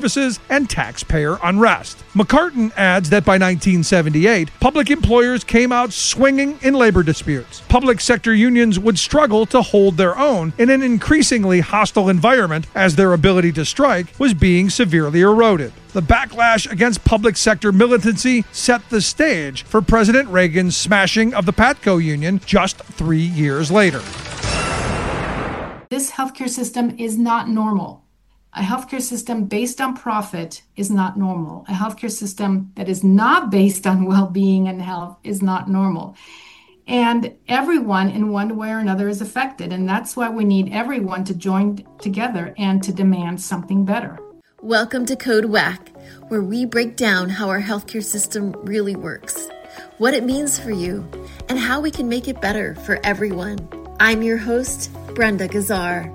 services and taxpayer unrest. McCartan adds that by 1978, public employers came out swinging in labor disputes. Public sector unions would struggle to hold their own in an increasingly hostile environment as their ability to strike was being severely eroded. The backlash against public sector militancy set the stage for President Reagan's smashing of the PATCO union just 3 years later. This healthcare system is not normal. A healthcare system based on profit is not normal. A healthcare system that is not based on well-being and health is not normal. And everyone in one way or another is affected. And that's why we need everyone to join together and to demand something better. Welcome to Code Whack, where we break down how our healthcare system really works, what it means for you, and how we can make it better for everyone. I'm your host, Brenda Gazzar.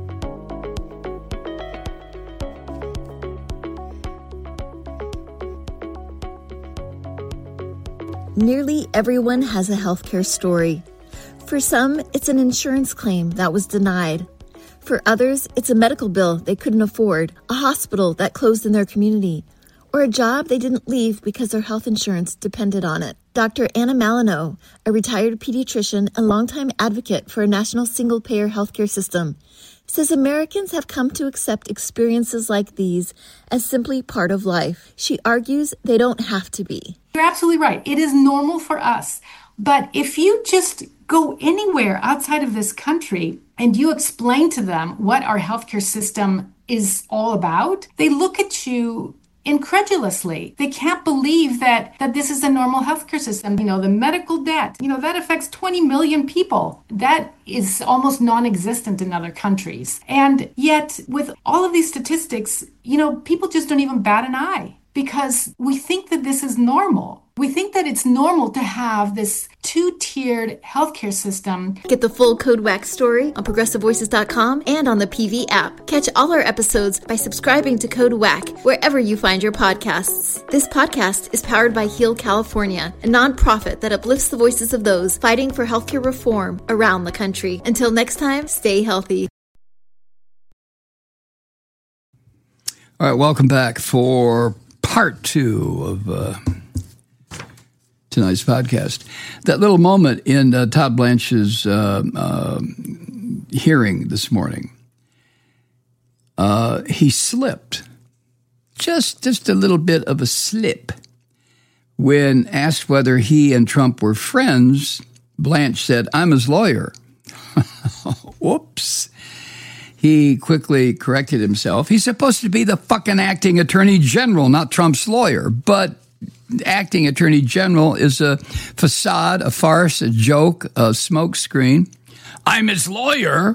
Nearly everyone has a healthcare story. For some, it's an insurance claim that was denied. For others, it's a medical bill they couldn't afford, a hospital that closed in their community, or a job they didn't leave because their health insurance depended on it. Dr. Anna Malinow, a retired pediatrician and longtime advocate for a national single-payer healthcare system, says Americans have come to accept experiences like these as simply part of life. She argues they don't have to be. You're absolutely right. It is normal for us. But if you just go anywhere outside of this country and you explain to them what our healthcare system is all about, they look at you incredulously. They can't believe that this is a normal healthcare system. You know, the medical debt, that affects 20 million people. That is almost non-existent in other countries. And yet, with all of these statistics, people just don't even bat an eye because we think that this is normal. We think that it's normal to have this two-tiered healthcare system. Get the full Code Whack story on ProgressiveVoices.com and on the PV app. Catch all our episodes by subscribing to Code Whack wherever you find your podcasts. This podcast is powered by Heal California, a nonprofit that uplifts the voices of those fighting for healthcare reform around the country. Until next time, stay healthy. All right, welcome back for part 2 of tonight's podcast. That little moment in Todd Blanche's hearing this morning, he slipped, just a little bit of a slip. When asked whether he and Trump were friends, Blanche said, "I'm his lawyer." Whoops. He quickly corrected himself. He's supposed to be the fucking acting attorney general, not Trump's lawyer. But acting attorney general is a facade, a farce, a joke, a smokescreen. I'm his lawyer.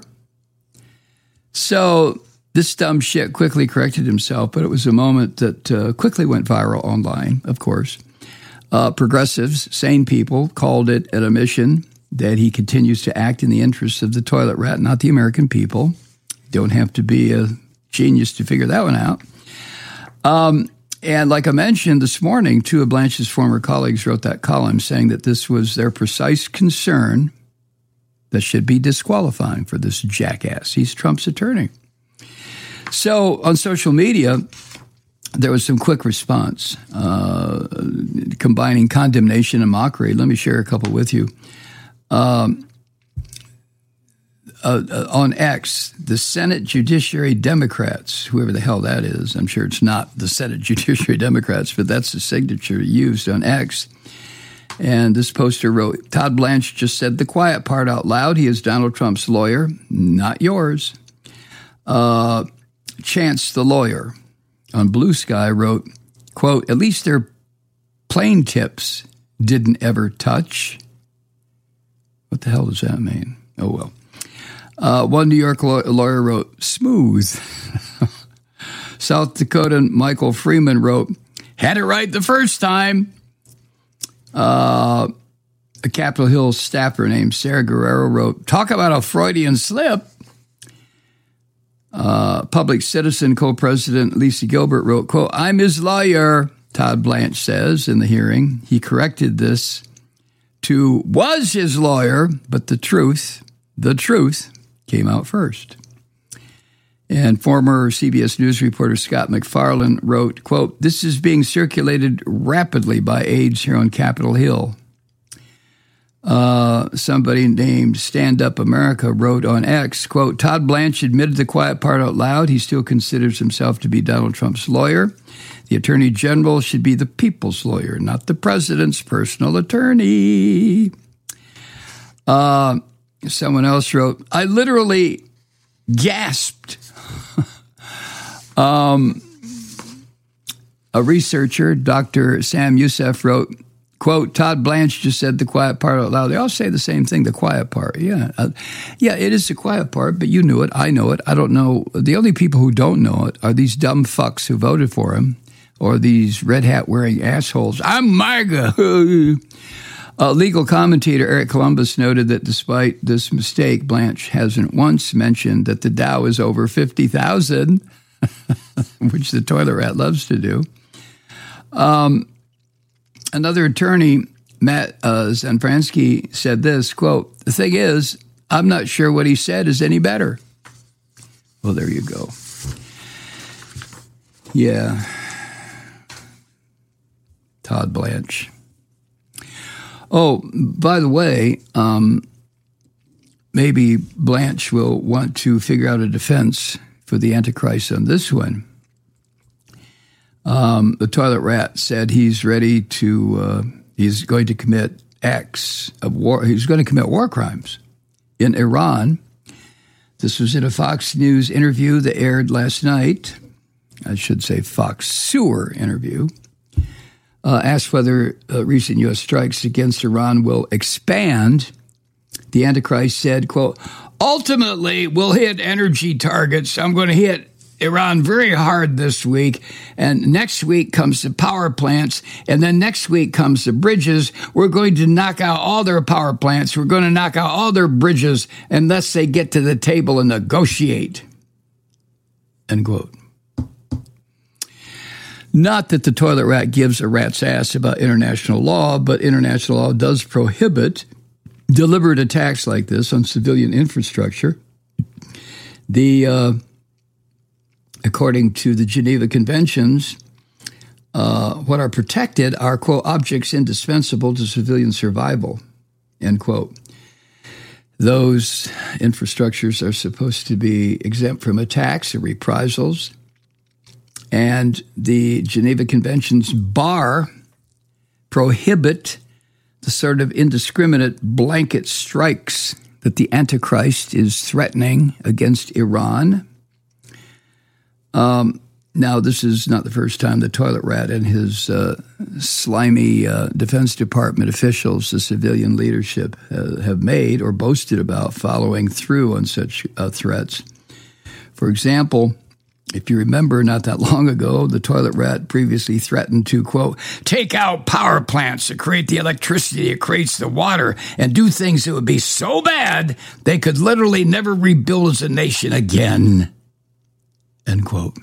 So this dumb shit quickly corrected himself, but it was a moment that quickly went viral online, of course. Progressives, sane people, called it an admission that he continues to act in the interests of the toilet rat, not the American people. Don't have to be a genius to figure that one out. And like I mentioned this morning, 2 of Blanche's former colleagues wrote that column saying that this was their precise concern that should be disqualifying for this jackass. He's Trump's attorney. So on social media, there was some quick response, combining condemnation and mockery. Let me share a couple with you. On X, the Senate Judiciary Democrats, whoever the hell that is, I'm sure it's not the Senate Judiciary Democrats, but that's the signature used on X. And this poster wrote, "Todd Blanche just said the quiet part out loud. He is Donald Trump's lawyer, not yours." Chance the lawyer on Blue Sky wrote, quote, "At least their plane tips didn't ever touch." What the hell does that mean? Oh, well. One New York lawyer wrote, "Smooth." South Dakota Michael Freeman wrote, "Had it right the first time." A Capitol Hill staffer named Sarah Guerrero wrote, "Talk about a Freudian slip." Public Citizen co-president Lisa Gilbert wrote, quote, "I'm his lawyer," Todd Blanche says in the hearing. He corrected this to "was his lawyer," but the truth came out first. And former CBS News reporter Scott MacFarlane wrote, quote, "This is being circulated rapidly by aides here on Capitol Hill." Somebody named Stand Up America wrote on X, quote, "Todd Blanche admitted the quiet part out loud. He still considers himself to be Donald Trump's lawyer. The attorney general should be the people's lawyer, not the president's personal attorney." Someone else wrote, "I literally gasped." A researcher, Dr. Sam Youssef, wrote, quote, "Todd Blanche just said the quiet part out loud." They all say the same thing, the quiet part. Yeah, it is the quiet part, but you knew it. I know it. I don't know. The only people who don't know it are these dumb fucks who voted for him or these red hat wearing assholes. I'm MAGA. Legal commentator Eric Columbus noted that despite this mistake, Blanche hasn't once mentioned that the Dow is over 50,000, which the toilet rat loves to do. Another attorney, Matt Zanfransky, said this, quote, "The thing is, I'm not sure what he said is any better." Well, there you go. Yeah. Todd Blanche. Oh, by the way, maybe Blanche will want to figure out a defense for the Antichrist on this one. The toilet rat said he's ready to, he's going to commit acts of war. He's going to commit war crimes in Iran. This was in a Fox News interview that aired last night. I should say Fox Sewer interview. Asked whether recent U.S. strikes against Iran will expand. The Antichrist said, quote, "Ultimately, we'll hit energy targets. I'm going to hit Iran very hard this week, and next week comes the power plants, and then next week comes the bridges. We're going to knock out all their power plants. We're going to knock out all their bridges unless they get to the table and negotiate." End quote. Not that the toilet rat gives a rat's ass about international law, but international law does prohibit deliberate attacks like this on civilian infrastructure. According to the Geneva Conventions, what are protected are, quote, "objects indispensable to civilian survival," end quote. Those infrastructures are supposed to be exempt from attacks or reprisals. And the Geneva Conventions prohibit the sort of indiscriminate blanket strikes that the Antichrist is threatening against Iran. Now, this is not the first time the toilet rat and his slimy Defense Department officials, the civilian leadership, have made or boasted about following through on such threats. For example, if you remember, not that long ago, the toilet rat previously threatened to, quote, "take out power plants to create the electricity that creates the water and do things that would be so bad they could literally never rebuild as a nation again," end quote.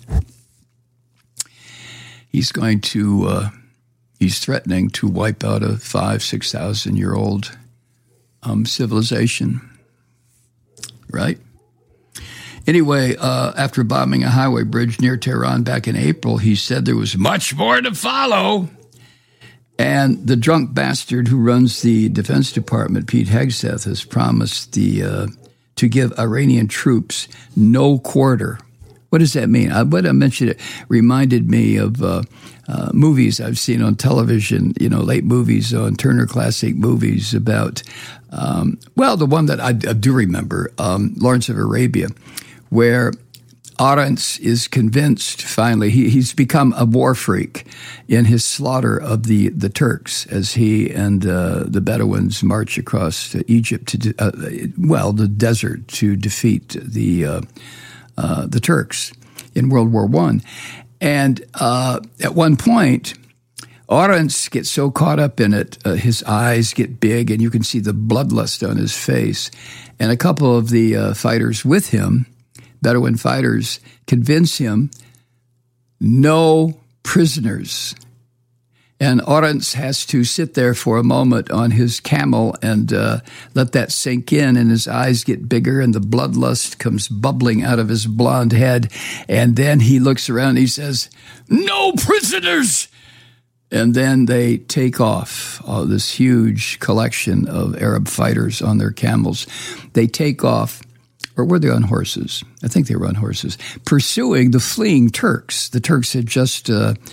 He's threatening to wipe out a 5,000-6,000-year-old civilization, right? Anyway, after bombing a highway bridge near Tehran back in April, he said there was much more to follow. And the drunk bastard who runs the Defense Department, Pete Hegseth, has promised to give Iranian troops no quarter. What does that mean? What I mentioned, it reminded me of movies I've seen on television, late movies on Turner Classic Movies about, the one that I do remember, Lawrence of Arabia, where Arentz is convinced, finally, he's become a war freak in his slaughter of the Turks as he and the Bedouins march across Egypt to, the desert to defeat the Turks in World War I. And at one point, Arentz gets so caught up in it, his eyes get big, and you can see the bloodlust on his face. And a couple of the fighters with him, Bedouin fighters, convince him, no prisoners. And Orenz has to sit there for a moment on his camel and let that sink in, and his eyes get bigger and the bloodlust comes bubbling out of his blonde head. And then he looks around and he says, "No prisoners!" And then they take off, this huge collection of Arab fighters on their camels. They take off, or were they on horses? I think they were on horses, pursuing the fleeing Turks. The Turks had just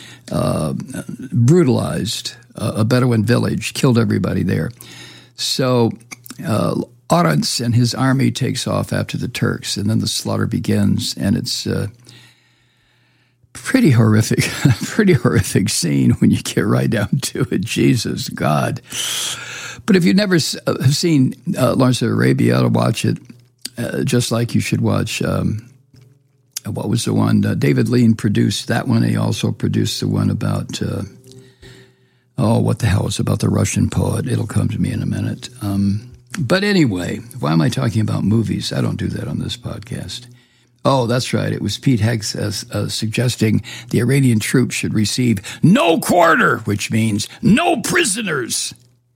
brutalized a Bedouin village, killed everybody there. So Orenz and his army takes off after the Turks, and then the slaughter begins, and it's pretty horrific scene when you get right down to it. Jesus, God. But if you've never seen Lawrence of Arabia, you ought to watch it. Just like you should watch, what was the one? David Lean produced that one. He also produced the one about, what the hell? It's about the Russian poet. It'll come to me in a minute. But anyway, why am I talking about movies? I don't do that on this podcast. Oh, that's right. It was Pete Heggs suggesting the Iranian troops should receive no quarter, which means no prisoners.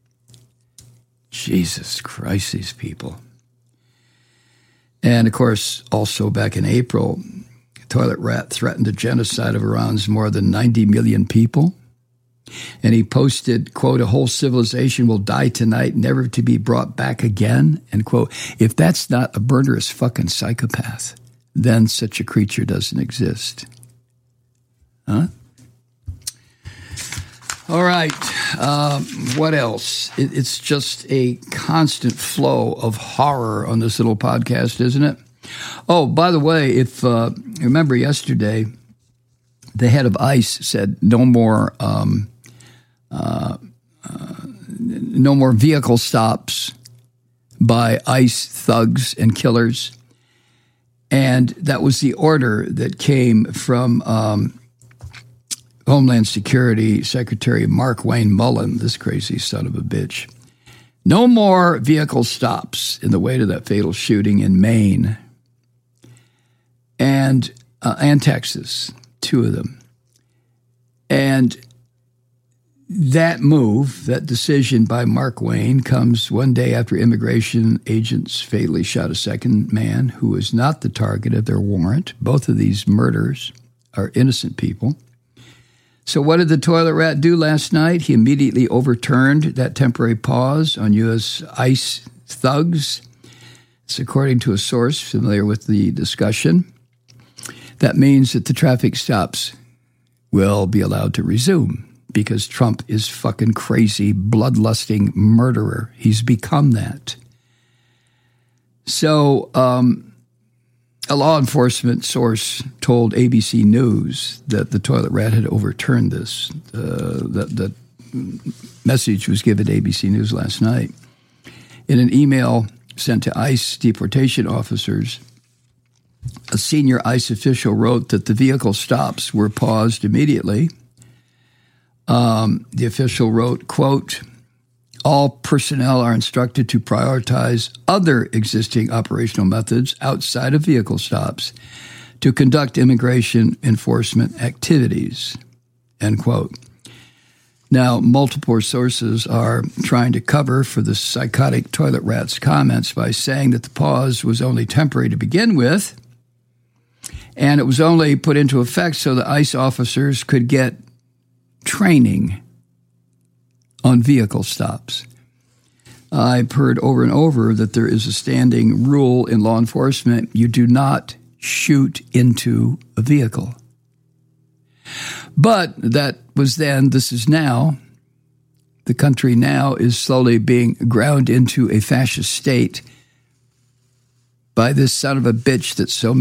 Jesus Christ, these people. And, of course, also back in April, Toilet Rat threatened the genocide of Iran's more than 90 million people. And he posted, quote, "A whole civilization will die tonight, never to be brought back again," end quote. If that's not a murderous fucking psychopath, then such a creature doesn't exist. Huh? All right. What else? It's just a constant flow of horror on this little podcast, isn't it? Oh, by the way, if remember yesterday, the head of ICE said no more vehicle stops by ICE thugs and killers, and that was the order that came from Homeland Security Secretary Mark Wayne Mullen, this crazy son of a bitch. No more vehicle stops in the wake of that fatal shooting in Maine and Texas, 2 of them. And that move, that decision by Mark Wayne, comes one day after immigration agents fatally shot a second man who was not the target of their warrant. Both of these murders are innocent people. So what did the Toilet Rat do last night? He immediately overturned that temporary pause on U.S. ICE thugs. It's according to a source familiar with the discussion. That means that the traffic stops will be allowed to resume because Trump is fucking crazy, bloodlusting murderer. He's become that. So, a law enforcement source told ABC News that the Toilet Rat had overturned this. That message was given to ABC News last night. In an email sent to ICE deportation officers, a senior ICE official wrote that the vehicle stops were paused immediately. The official wrote, quote, "All personnel are instructed to prioritize other existing operational methods outside of vehicle stops to conduct immigration enforcement activities," end quote. Now, multiple sources are trying to cover for the psychotic Toilet Rat's comments by saying that the pause was only temporary to begin with, and it was only put into effect so the ICE officers could get training on vehicle stops. I've heard over and over that there is a standing rule in law enforcement: you do not shoot into a vehicle. But that was then, this is now. The country now is slowly being ground into a fascist state by this son of a bitch that so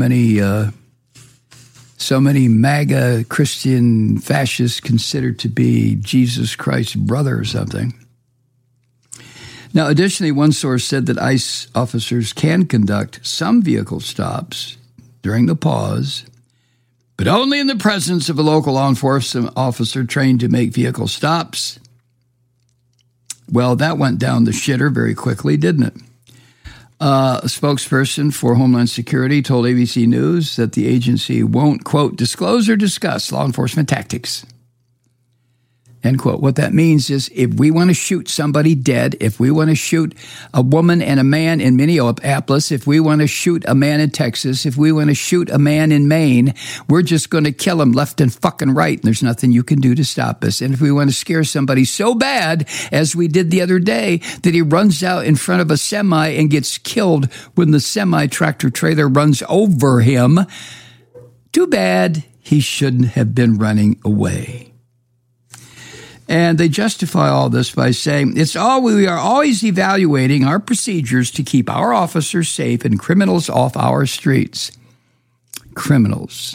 many MAGA Christian fascists consider to be Jesus Christ's brother or something. Now, additionally, one source said that ICE officers can conduct some vehicle stops during the pause, but only in the presence of a local law enforcement officer trained to make vehicle stops. Well, that went down the shitter very quickly, didn't it? A spokesperson for Homeland Security told ABC News that the agency won't, quote, disclose or discuss law enforcement tactics. End quote. What that means is if we want to shoot somebody dead, if we want to shoot a woman and a man in Minneapolis, if we want to shoot a man in Texas, if we want to shoot a man in Maine, we're just going to kill him left and fucking right. And there's nothing you can do to stop us. And if we want to scare somebody so bad, as we did the other day, that he runs out in front of a semi and gets killed when the semi-tractor trailer runs over him, too bad he shouldn't have been running away. And they justify all this by saying, we are always evaluating our procedures to keep our officers safe and criminals off our streets. Criminals.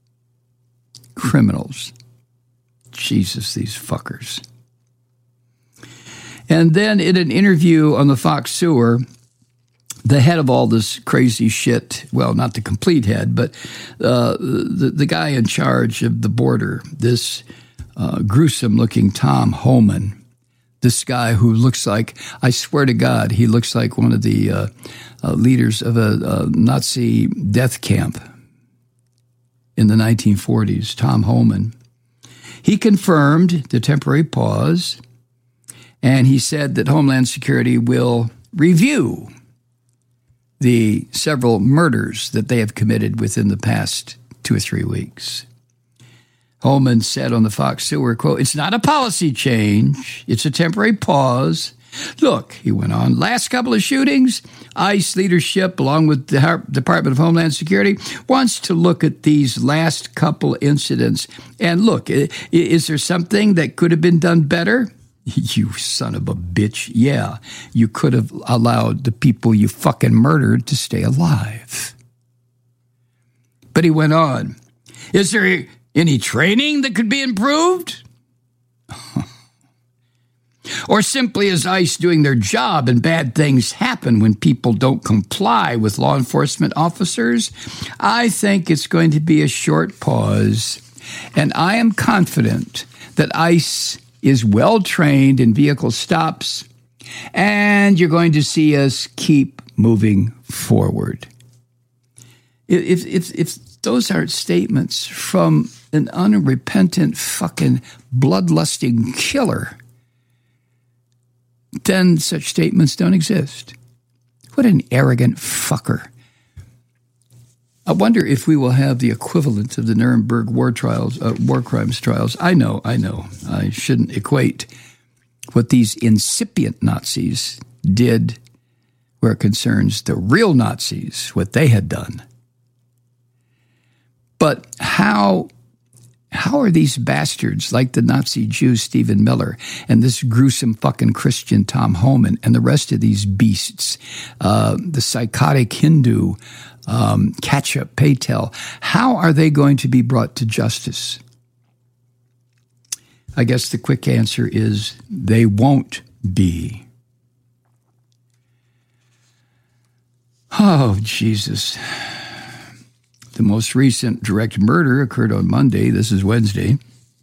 Jesus, these fuckers. And then in an interview on the Fox Sewer, the head of all this crazy shit, well, not the complete head, but the guy in charge of the border, this gruesome-looking Tom Homan, this guy who looks like, I swear to God, he looks like one of the leaders of a Nazi death camp in the 1940s, Tom Homan. He confirmed the temporary pause, and he said that Homeland Security will review the several murders that they have committed within the past 2 or 3 weeks. Holman said on the Fox Sewer, quote, "It's not a policy change. It's a temporary pause. Look," he went on, "last couple of shootings, ICE leadership, along with the Department of Homeland Security, wants to look at these last couple incidents. And look, is there something that could have been done better? You son of a bitch. Yeah, you could have allowed the people you fucking murdered to stay alive." But he went on, "Is there any training that could be improved? Or simply is ICE doing their job and bad things happen when people don't comply with law enforcement officers? I think it's going to be a short pause, and I am confident that ICE is well trained in vehicle stops, and you're going to see us keep moving forward." If those aren't statements from an unrepentant fucking bloodlusting killer, then such statements don't exist. What an arrogant fucker. I wonder if we will have the equivalent of the Nuremberg war crimes trials. I know. I shouldn't equate what these incipient Nazis did where it concerns the real Nazis, what they had done. But how are these bastards like the Nazi Jew Stephen Miller and this gruesome fucking Christian Tom Homan and the rest of these beasts, the psychotic Hindu Ketchup Patel, how are they going to be brought to justice? I guess the quick answer is they won't be. Oh, Jesus. The most recent direct murder occurred on Monday. This is Wednesday.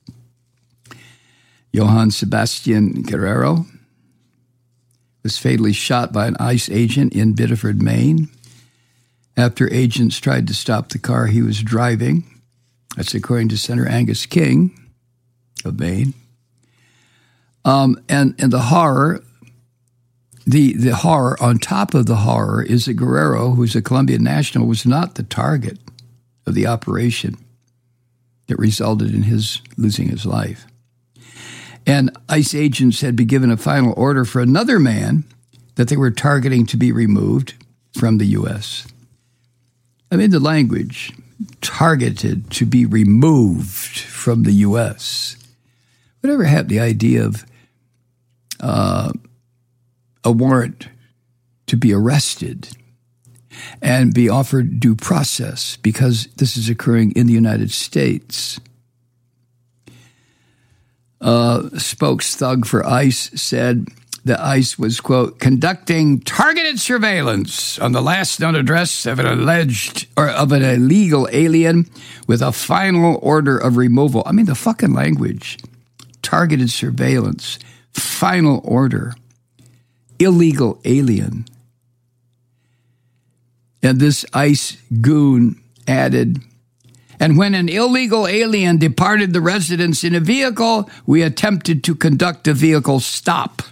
Johann Sebastian Guerrero was fatally shot by an ICE agent in Biddeford, Maine, after agents tried to stop the car he was driving. That's according to Senator Angus King of Maine. And the horror, the horror on top of the horror is that Guerrero, who's a Colombian national, was not the target of the operation that resulted in his losing his life. And ICE agents had been given a final order for another man that they were targeting to be removed from the U.S. I mean, the language, targeted to be removed from the U.S. Whatever happened to the idea of a warrant to be arrested and be offered due process because this is occurring in the United States? Spokes thug for ICE said that ICE was, quote, conducting targeted surveillance on the last known address of an illegal alien with a final order of removal. I mean, the fucking language. Targeted surveillance, final order, illegal alien. And this ICE goon added, And when an illegal alien departed the residence in a vehicle, we attempted to conduct a vehicle stop.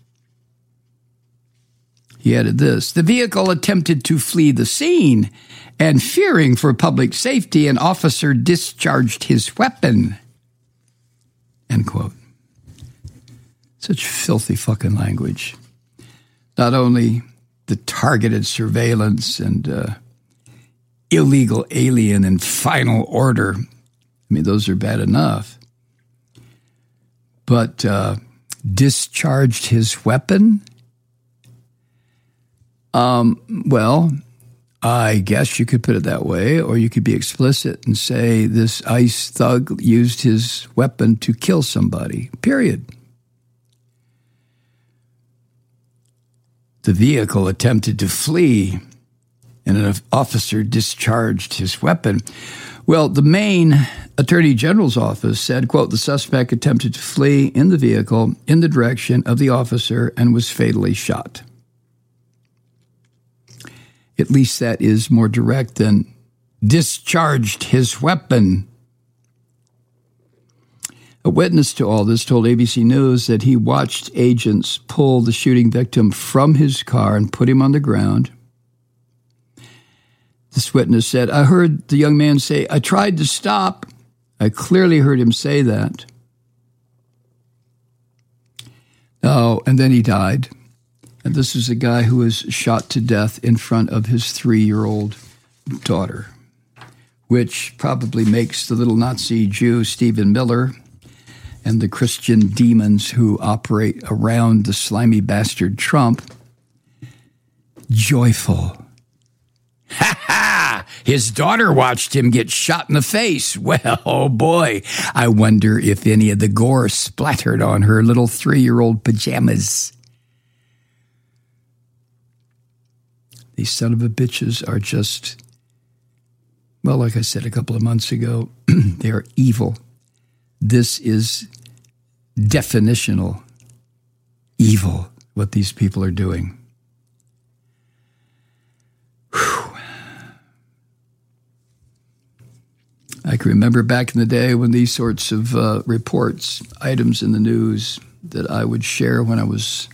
He added this, the vehicle attempted to flee the scene, and fearing for public safety, an officer discharged his weapon. End quote. Such filthy fucking language. Not only the targeted surveillance and illegal alien and final order, I mean, those are bad enough. But discharged his weapon? Well, I guess you could put it that way, or you could be explicit and say this ICE thug used his weapon to kill somebody, period. The vehicle attempted to flee, and an officer discharged his weapon. Well, the Maine Attorney General's office said, quote, the suspect attempted to flee in the vehicle in the direction of the officer and was fatally shot. At least that is more direct than discharged his weapon. A witness to all this told ABC News that he watched agents pull the shooting victim from his car and put him on the ground. This witness said, I heard the young man say, I tried to stop. I clearly heard him say that. Oh, and then he died. And this is a guy who was shot to death in front of his 3-year-old daughter, which probably makes the little Nazi Jew Stephen Miller and the Christian demons who operate around the slimy bastard Trump joyful. Ha ha! His daughter watched him get shot in the face. Well, oh boy, I wonder if any of the gore splattered on her little 3-year-old pajamas. These son of a bitches are just, well, like I said a couple of months ago, they are evil. This is definitional evil, what these people are doing. Whew. I can remember back in the day when these sorts of reports, items in the news that I would share when I was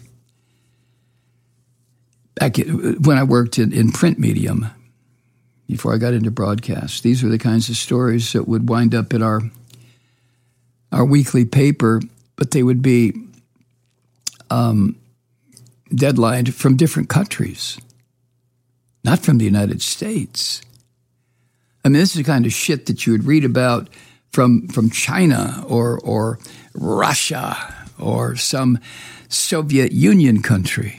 when I worked in print medium, before I got into broadcast, these were the kinds of stories that would wind up in our weekly paper, but they would be deadlined from different countries, not from the United States. I mean, this is the kind of shit that you would read about from China or Russia or some Soviet Union country.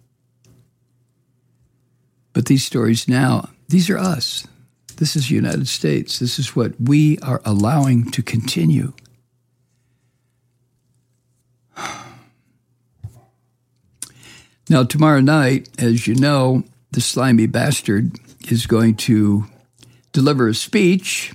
But these stories now, these are us. This is the United States. This is what we are allowing to continue. Now, tomorrow night, as you know, the slimy bastard is going to deliver a speech,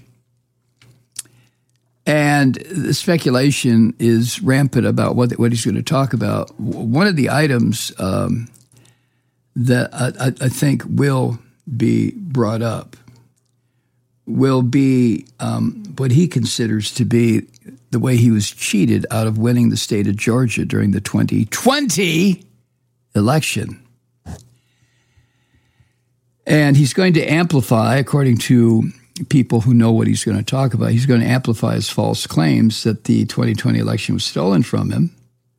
and the speculation is rampant about what he's going to talk about. One of the items that I think will be brought up will be what he considers to be the way he was cheated out of winning the state of Georgia during the 2020 election. And he's going to amplify, according to people who know what he's going to talk about, he's going to amplify his false claims that the 2020 election was stolen from him.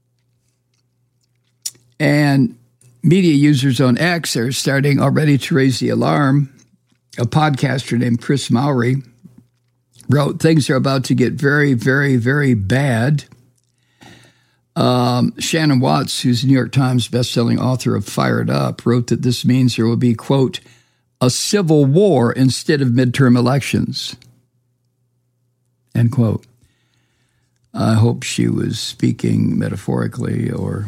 And media users on X are starting already to raise the alarm. A podcaster named Chris Mowry wrote, things are about to get very, very, very bad. Shannon Watts, who's the New York Times bestselling author of Fired Up, wrote that this means there will be, quote, a civil war instead of midterm elections, end quote. I hope she was speaking metaphorically or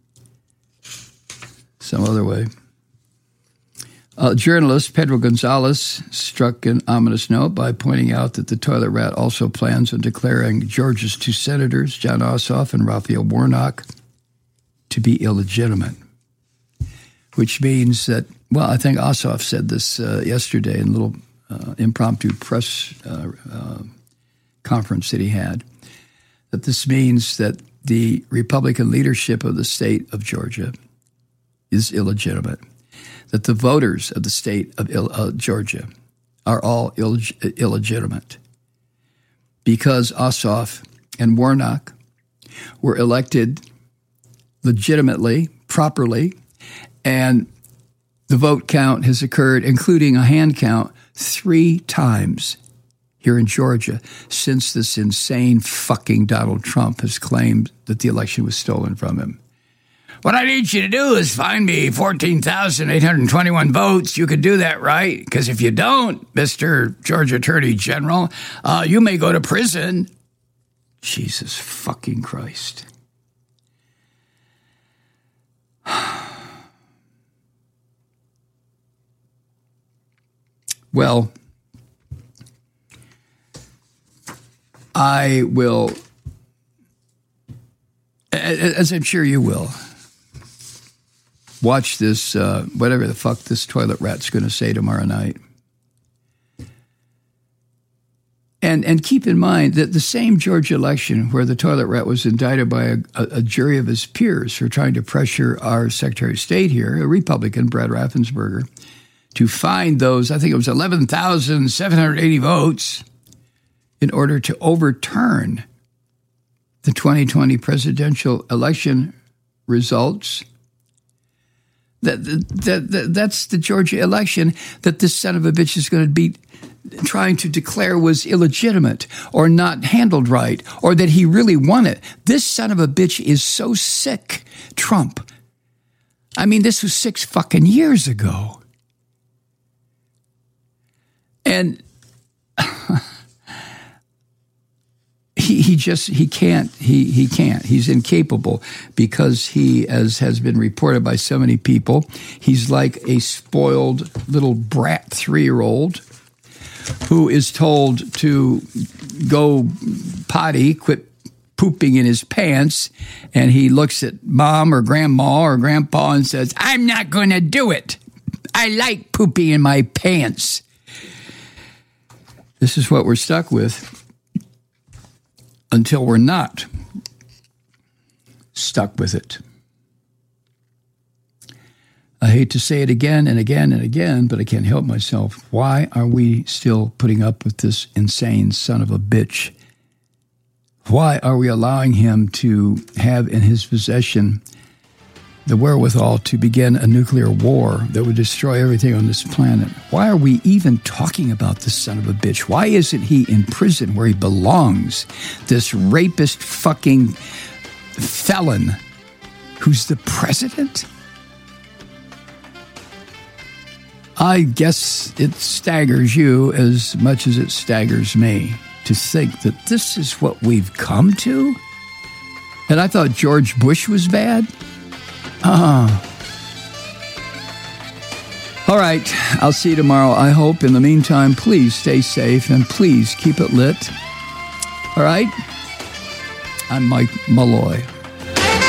some other way. Journalist Pedro Gonzalez struck an ominous note by pointing out that the toilet rat also plans on declaring Georgia's 2 senators, Jon Ossoff and Raphael Warnock, to be illegitimate, which means that, well, I think Ossoff said this yesterday in a little impromptu press conference that he had, that this means that the Republican leadership of the state of Georgia is illegitimate, that the voters of the state of Georgia are all illegitimate because Ossoff and Warnock were elected legitimately, properly, and the vote count has occurred, including a hand count, 3 times here in Georgia since this insane fucking Donald Trump has claimed that the election was stolen from him. What I need you to do is find me 14,821 votes. You can do that, right? Because if you don't, Mr. Georgia Attorney General, you may go to prison. Jesus fucking Christ. Well, I will, as I'm sure you will, watch this, whatever the fuck this toilet rat's going to say tomorrow night. And keep in mind that the same Georgia election where the toilet rat was indicted by a jury of his peers for trying to pressure our Secretary of State here, a Republican, Brad Raffensperger, to find those, I think it was 11,780 votes in order to overturn the 2020 presidential election results. That's the Georgia election that this son of a bitch is going to be trying to declare was illegitimate or not handled right or that he really won it. This son of a bitch is so sick, Trump. I mean, this was 6 fucking years ago. And he can't. He's incapable because he, as has been reported by so many people, he's like a spoiled little brat 3-year-old who is told to go potty, quit pooping in his pants, and he looks at mom or grandma or grandpa and says, "I'm not going to do it. I like pooping in my pants." This is what we're stuck with until we're not stuck with it. I hate to say it again and again and again, but I can't help myself. Why are we still putting up with this insane son of a bitch? Why are we allowing him to have in his possession the wherewithal to begin a nuclear war that would destroy everything on this planet? Why are we even talking about this son of a bitch? Why isn't he in prison where he belongs? This rapist fucking felon who's the president? I guess it staggers you as much as it staggers me to think that this is what we've come to? And I thought George Bush was bad? All right, I'll see you tomorrow, I hope. In the meantime, please stay safe and please keep it lit. All right? I'm Mike Malloy.